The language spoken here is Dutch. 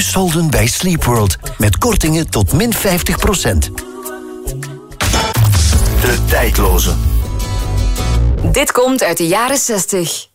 solden bij Sleepworld. Met kortingen tot min 50%. De tijdloze. Dit komt uit de jaren 60.